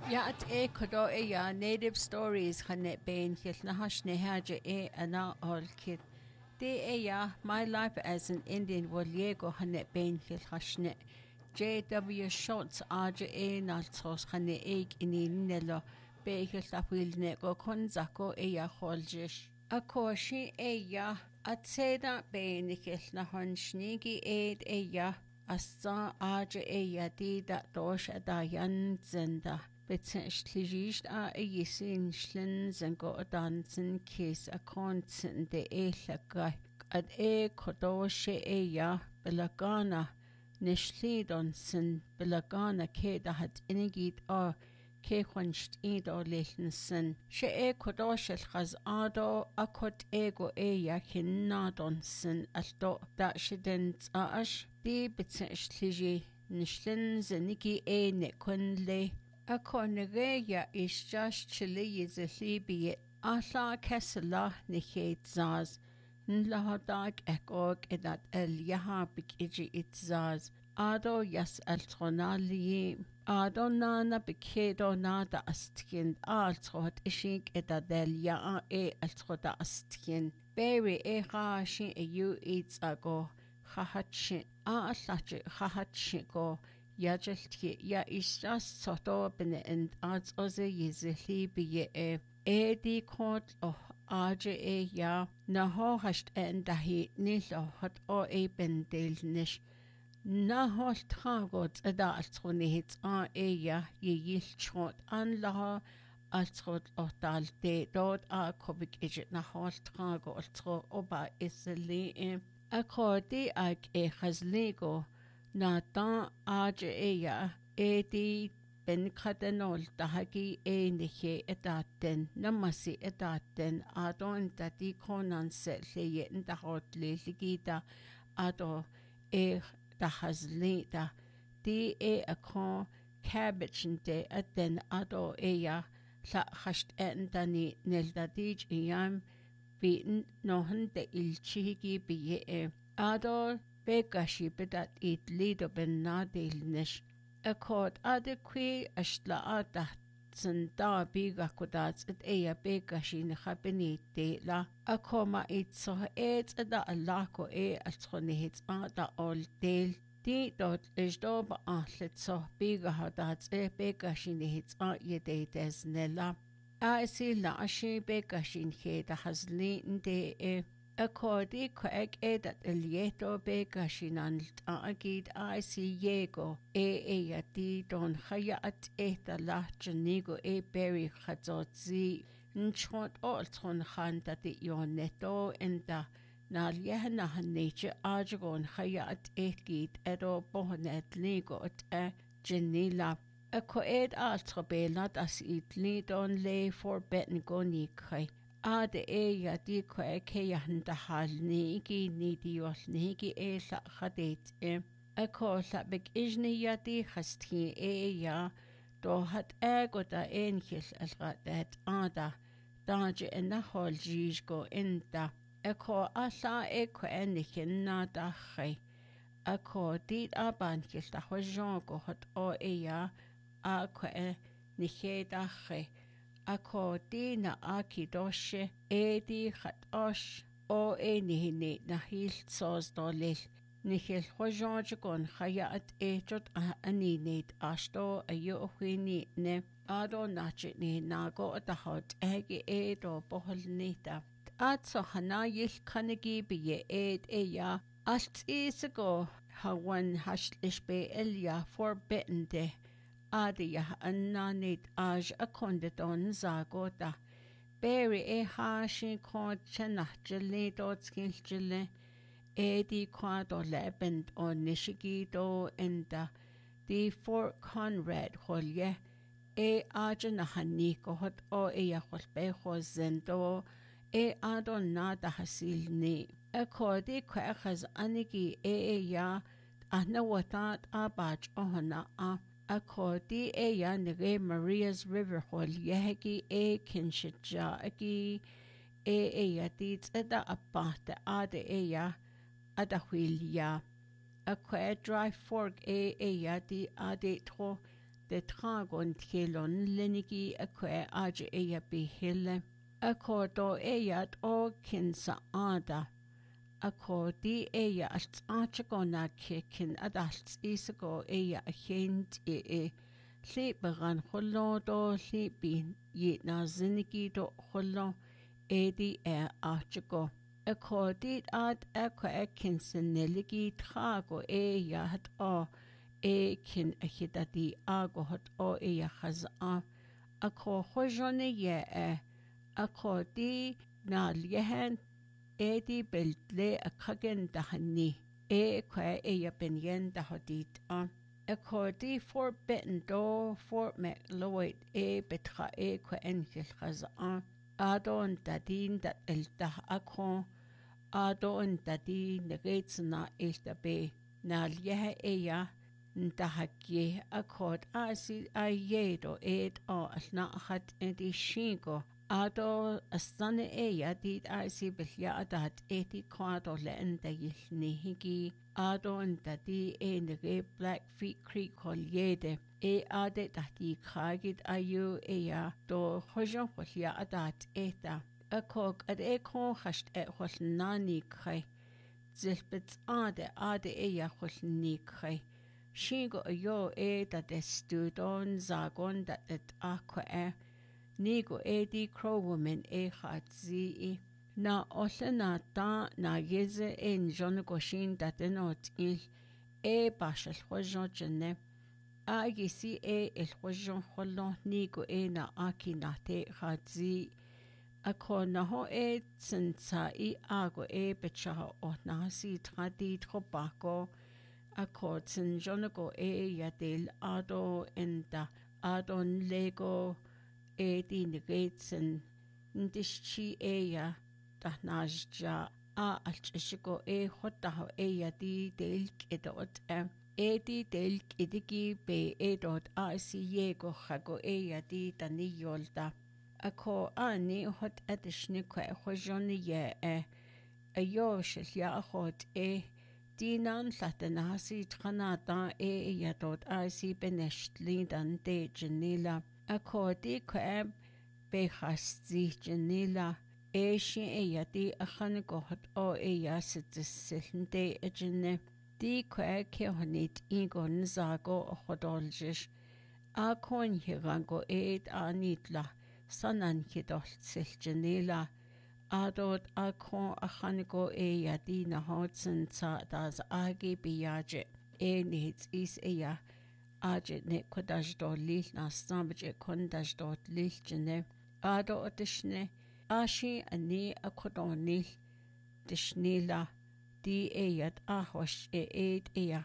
Ja, at kodo ja native stories hannet bain hil na hashne haja ana all kid. De ja my life as an Indian woliego hannet bain hil hashne. J.W. Schultz aja naltos hanne ininelo behil tapilne go konzako ja holjish. Akoshi ja at seda bain hil na hanshnigi ja asa aja ja di dat dosh adayan zenda. Betensligicht yisin schlins and go dancing kiss a constant de elaka at kodoshe ya belagana nishlidonsen belagana ke da hat inigit ke khunst ido lehnsen she kodoshe khaz ado akot ego ya kinnadonsen alto da shident ash di betensligi nishlins niki ne kunle Akonnegeja is just chili is a libiet. Alla kessela nichet zaz. Nlahadag ekog edat el yahabik iji it zaz. Ado yas altronali. Ado nana bikedo nada astkin. Altrot ishink edadel ya altroda astkin. Berry rashin you eats ago. Hahatshin. Alachi hahatshin go. Yajeltje ja is just soto bene en arts oze yizli biye di kort aje ja na ho hast en dahi nil hat bendel nish na holt tragot da altronit ja yil chot an la altrot dal de dort kobik ijet na holt trago altro oba isli akodi ag khazligo Nata aja di ben kadenol tahagi nihe edaten namasi edaten adon dati konan selye da hotle ligida ado da hazlita di akon cabbage de aden ado ya la hast endani neldadij yam biten nohen de ilchigi biye ado Begashi bedat it lido ben nadilnish. Akot adequi ashla ada da biga kodats et begashi nechabeni de la. Akoma it so da alako altronihits da all del. Di dot is doba ahlet so biga hadats begashi nihits yede desnella. Si la ashi begashin he da hazlin de Akodi kwek edat elieto begashinan agid si yego yati don hayat la janigo berry khazotzi nchot oltron khanda di yoneto enda na liehna nature ajagon hayat gid edo bohnet ligo janila Ako altrobela das it lidon le for betten gonikai Ade ja di ke jahn da halni gi ni di was ni gi la khadet Ako la bek ijni ja di khasti ja do hat ego da enchis al radet ada daje en na hol go enta Ako alla enichen na da khai Ako dit abankis da hojon hat ja ako ni che da khai Ako dina aki doshe di khat osh nihini na hil sos dolil nihil hojonj gon khayat jot aninit ashto ayohini ne ado nachit ni nago da hot egi do boholnita atso hana yil kanegi biye ya alt isago hawan hashlishbe elya forbidden de Adia annanit aj akondedon zagota. Berry hashi kod chanachjele dot skilchele di quado lebend on nishigido enda di Fort Conrad holye ajanahaniko hot yaholbe hozendo adon nada hasilni. Akodi kwechas anigi ya ahnawatat abaj ohana Akodi ya nige Maria's River hol yehegi kinshija aki ya dit eda apate ade ya adahwilya Akwe Dry Fork ya di ade tro de tragon tjelon lenigi akwe aja eya bihille. Ako do eyat o kinsa ada. Ako di eya alt achagona kikin adalt isago eya ahent Liberan hollo do libin yit na zinigi do hollo edi achago. Ako dit ad ako ekinsen neligi trago eya hat o kin ahidadi ago hat o eya haza. Ako hojone ye ako di na liehen edi beldle akagen dahani kwa eya benyen dahodit Ako di Fort Benton do Fort McLeod betra kwa engel haza adon dadin dat elda ako adon dadi negetsna elda be na lihe eya ndahakye akod asi ayedo o alna hat edi shingo ado asane eya dit asi bilya adat edi kwado leenda yilnihigi ado dadi nege Blackfeet Creek holyede ade dati kagid ayu eya do hojon holya adat eta akog ad ekon hasht hol nani khay zilbet ade eya hol ni khay Shingo yo dat estudon zagon dat et aqua nigo edi crowwoman hatzi na olena ta na yeze jon goshin dat enot il bashal hojon jene agisi el hojon hollo nigo na akinate hatzi ako na ho tsinsa ago becha o nasi tradi trobako Ako tsin jonago yadil ado enda adon lego di negatsen ndishchi ya tahnajja alchishiko hotaho yadi del kedot di del kediki be dot si yego hago yadi tani yolda ako ani hot adishni kwa hojoni ye ayosh ya hot Dinan latanasi tranata yadot si beneshtli dan de janila akodi kweb behasti janila shi yadi akhangohot yasitsisil de jane di kwe kehonit igon zago hodoljish akon hirango anitla sanan hidol sil janila Adot akon achanigo yadi na hotsen ta das agi biyaje nits is ya aje ne kodaj do lil na stambaje kondaj do lil jene ado otishne ashi ani akodoni dishnila di yat ahwash ya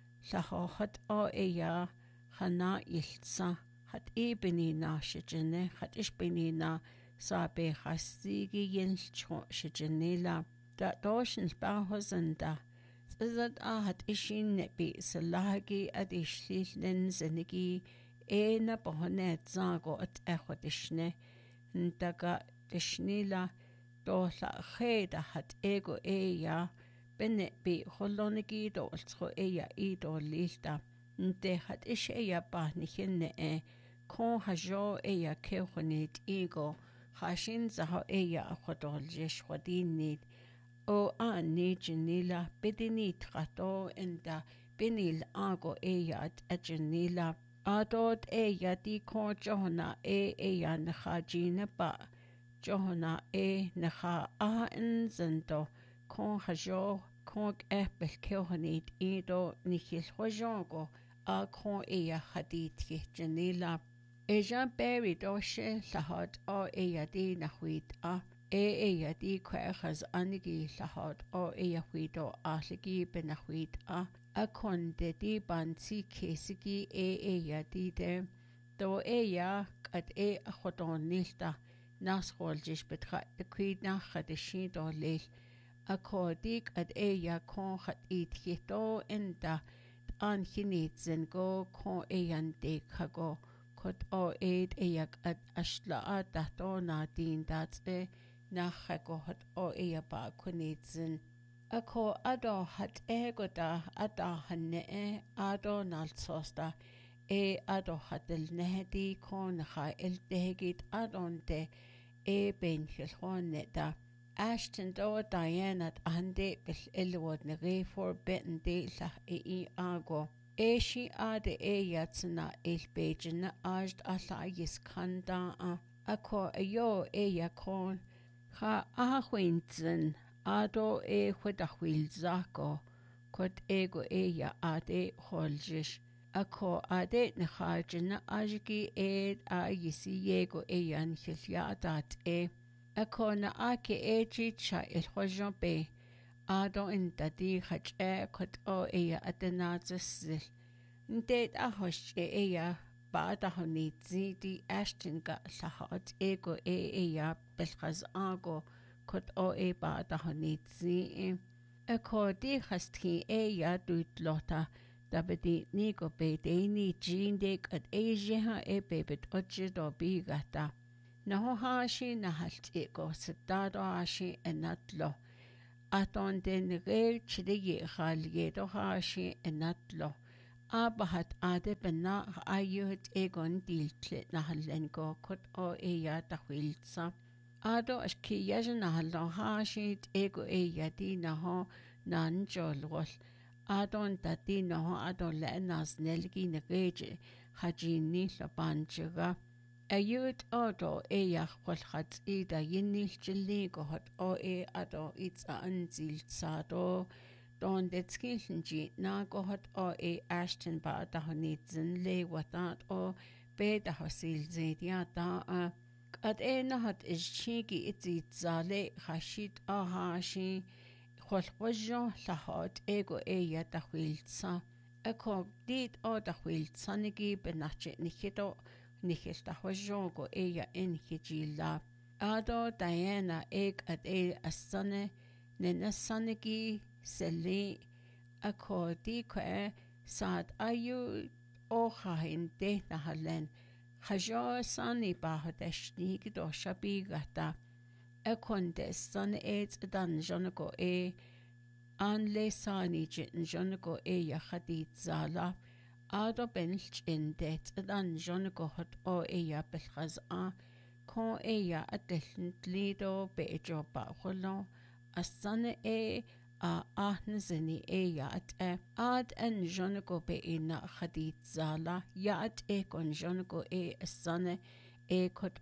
lahot ya hana ilsa hat ibni na shjene hat ishbini na Sabe hasigi yelcho shijanila da doshin bahozanda zat hat ishin nebi salagi adishli lenzenigi na bohonet zago at echodishne ndaga dishnila dohla kheda hat ego ya benne bi holonigi doltro ya ido lilta nte hat ish ya bahnichenne kon hajo ya kehonit ego Hashin zaho akodoljish wadinid o ani janila bidinit rato enda binil ago at janila adot di ko johna nakhajina ba johna nakha zendo kon hajo kon bel kehonit ido nikhil hojongo kon hadit janila Ejan beri doshe lahad yadi nahuid yadi kwechas anigi lahad yahuido ahligi benahuid akon de di bansi kesigi yadi de do kad achodon nilta nascholjish betra de quid nachadishin do lil akodik ad kon hat hito enda an hinit zengo kon de kago Kot eyak at ashla dato na din datse na hagohot ba kunitzen. Ako ado hat goda ada hanne ado nalsosta ado hatel nehdi kon ha el dehgit adonte ben hilhonne da Ashton do Diana ande bil elwod na re for beten de la ago shi ade yatsna il bejna ajd alla yis kanda ako yo yakon ha ahwinzen ado hwedahwil zako kot ego ya ade holjish ako ade na hajna ajgi yisi yego yan hilyadat ako na ake chicha il hojon be ado inta di haj kot ya adenazil ndet ahosh ya بعد هني تزيدي أشتنقا لحات إيغو إيا بالخز آغو كت بعد هني تزيئي أكو دي خستكي إيا دوت لوتا دابدي نيغو بيديني جين ديك أد جيها بيبت أجدو بيغاتا نهو هاشي نهالت إيغو ستادو هاشي إناتلو أتون دين غير چدي خاليدو هاشي إناتلو Abahat ade bena ayuhit egon diltlit nahallengo kot ya tahwilsa. Ado ashki yajan nahallon hashit ego di naho nanjolwol. Adon dati naho adon le'nas nelgi negeje hajini labanjaga. Ayut odo khwalhat ida yinil jiligo hot ado itza anziltsado. Don detskillenji na gohat Ashton ba da honitzen le watat be da hosil zedia da qad nahat ishchigi itzi zale khashit hashi khwalkhwajo lahat ego ya tahwilsa ako dit da khwilsa nigi benache nikhito nikhil tahwajo go ya enhijila ado Diana qad asane nena sanigi Seli akodi kwe sad ayu ohahin de nahalen hajo sani bahadeshni gido shabigata ekonde san dan jonako anle sani jin jonako ya khadid zala ado bench indet dan jonako hot ya belkhaz kon ya adelnt lido bejo ba kholo asane nzini yaat ad en jonko be ina khadid zala yaat kon jonko asane kot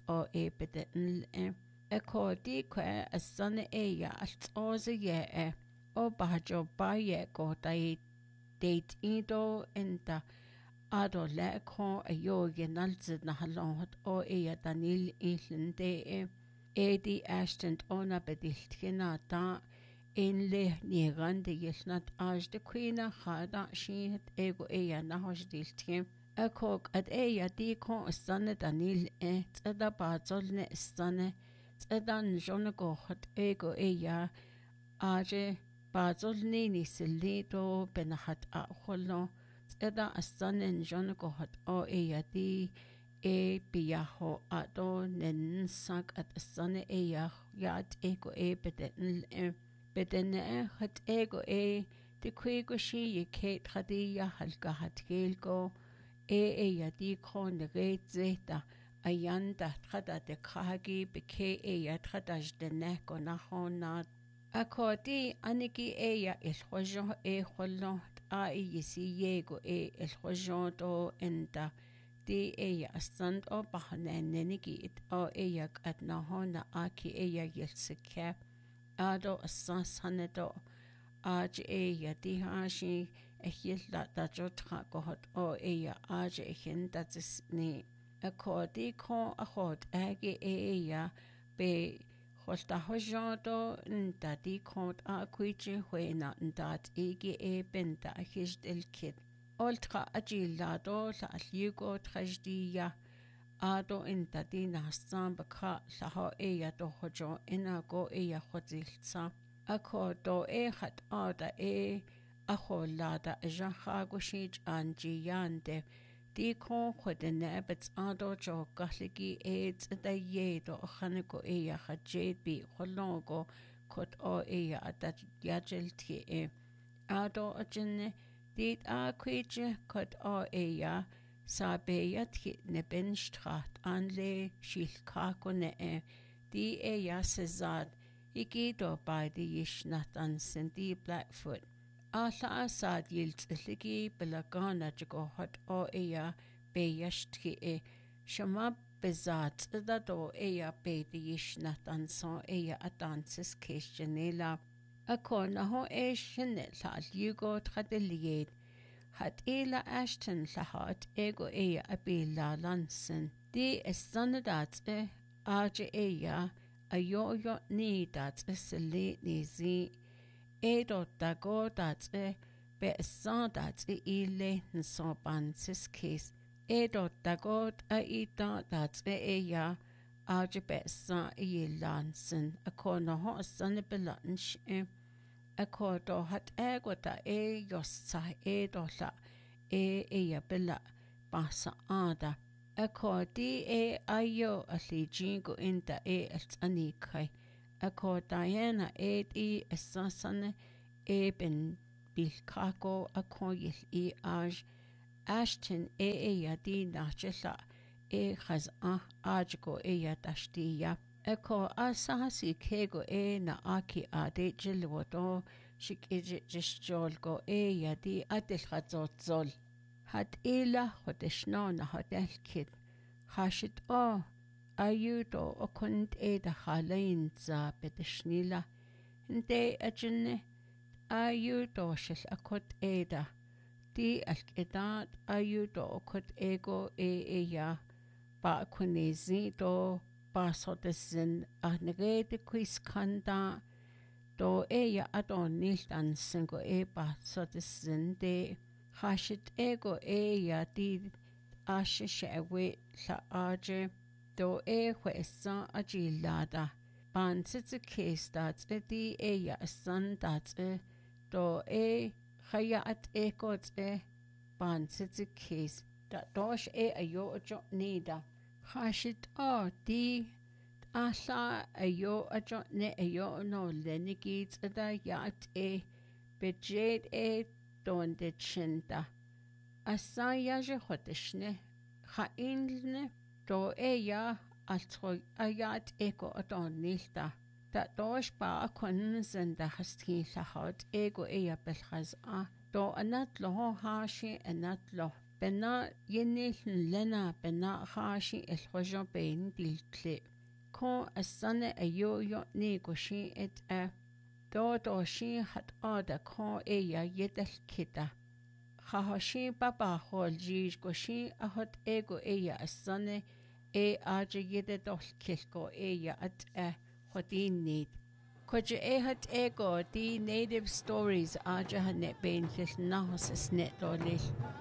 beden ko di ko asane ya altoze ye bajo ba ye ko dai date ido enta ado le ko ayo yenalzid na halon hot ya danil ilinde di Ashton ona bedilt ta in le niegan de yelnat aj de queena khada shi ego ya nahosh diltiem akok ad di ko stane danil tsada bazol ne stane tsadan jonko hot ego ya aje bazol ne ni selido benahat kholo tsada stane jonko hot ya di biyaho ado nen sak at stane ya ego beden بدن خد ego de kwego shi ye ket khadiya halka hatgelgo ya di kon re zeta ayanda khada de khagi beke ya khadaj de neko na hona akodi aniki ya el khojo kholo yisi yego el khojo do enta di ya stand o bahaneniki it ya katna hona aki ya yelsike ado asas hanedo aj ya di hashi ehilla da jotra gohot ya aj ehinda ni akodi ko ahot age ya be holta hojodo nda di kont akuiche huena ndat ege benta histel kit ultra agilado la aljugo trajdiya ado inta di nasam baka laho ya do hojo inago ya khodzilsa ako do hat ada aho lada jaha goshij anji yande di ko khodene bet ado jo kahligi tsda yedo khaneko ya khajed bi khologo kot ya adat yajelti ado ajne dit a kwije kot ya sa bejat hit ne benstracht anle shilkako ne di ja sezad iki do by the yishnat an Cindy Blackfoot. Alla asad yiltligi belagana jago hot o bejashtki shama bezat da do be the yishnat an so adansis kesjanela. Akona ho shinnet la yugo tradelied. Hat Ashton lahat ego abila lansen. Di sanadat aja a yo ni dat sele ni zi. Edo dago dat be sandat ile nsoban sis case. Edo dago ida dat aja be san lansen. Akona ho sanabilansh Accordo hat egota yossa dola billa basa ada. Accordi ayo aligingo inda alanikai. Accord Diana sasan ben bilkako akoyil aj Ashton di nachela khaz ajgo dashtiya. Eko asasi kego na aki ade jilwodo shik jishjolgo di adel zol. Had hodeshno na hodelkid. Hashit ayudo okund da halain za bedeshnila. Nde ajinne ayudo shil akot da. Di alkedat ayudo okot ego ba kunezi do baso desin ahnegede quis kanda do adon nildan singo baso desin de hashit ego di ashishe la aje do huesa ajilada ban sitze case dat di san dat do hayat got ban sitze case dat dosh ayo jo nida hashit di alla ayo ne ayo no lenigit da yat bejed don de chinda asaya je hotishne khainne do altro ayat ego adon nilda dat dosh ba kun zenda hasti lahot ego belkhaz do anat lo hashi anat lo bena yenil lena bena hashi el bein dilkle ko asane ayo ni goshi do shi hat ada ko yedel kita hashi baba hol jish goshi ahot ego asane aje yedel kilko at hodin need Koja hat ego di native stories aja hanet bein kil nahos net dolil